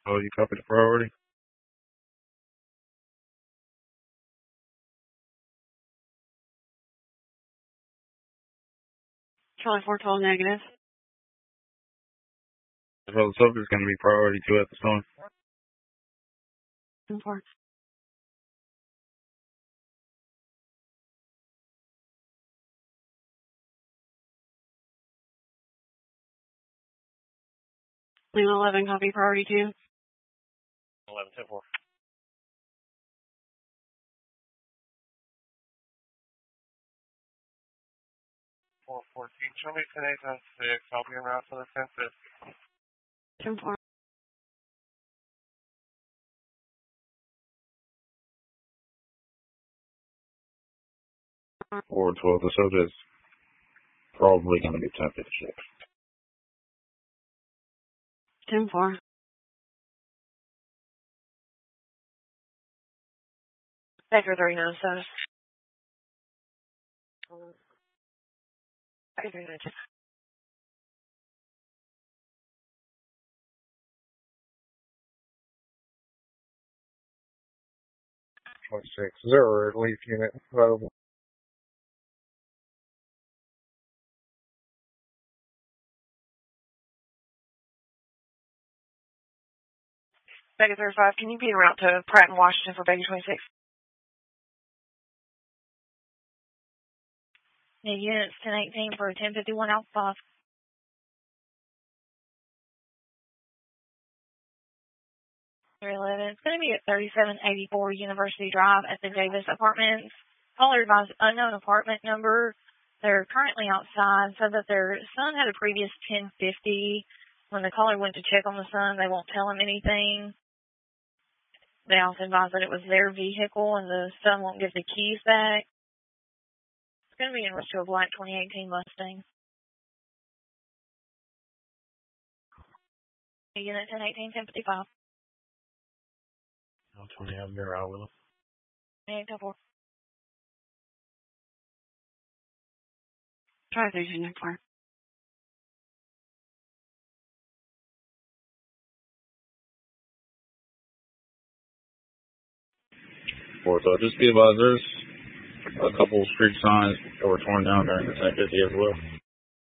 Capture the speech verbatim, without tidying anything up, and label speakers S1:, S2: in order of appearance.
S1: Oh, you copy the priority?
S2: Charlie four twelve negative.
S1: Well, the subject's going to be priority two at this time.
S2: ten four. Lima eleven, copy priority two.
S1: eleven ten four. four fourteen, show me ten eight nine six. I'll be around for the ten fifty.
S2: ten four.
S1: four twelve, the subject's probably going to be ten fifty-six.
S2: ten four. Vector three nine seven. Vector three nine seven.
S1: twenty-six, zero, relief unit available.
S2: Vector thirty-five, can you be en route to Pratt and Washington for Vector twenty-six?
S3: The unit's ten eighteen for ten fifty-one Alpha. three eleven. It's going to be at thirty-seven eighty-four University Drive at the Davis Apartments. Caller advised unknown apartment number. They're currently outside, so that their son had a previous ten fifty. When the caller went to check on the son, they won't tell him anything. They also advised that it was their vehicle and the son won't give the keys back. It's going to be in to a black twenty eighteen Mustang. Unit ten eighteen, ten fifty-five.
S1: twenty out there, I will.
S3: eight ten four.
S2: Try three nine four.
S1: four twelve, just be advised, there's a couple street signs that were torn down during the ten fifty as well.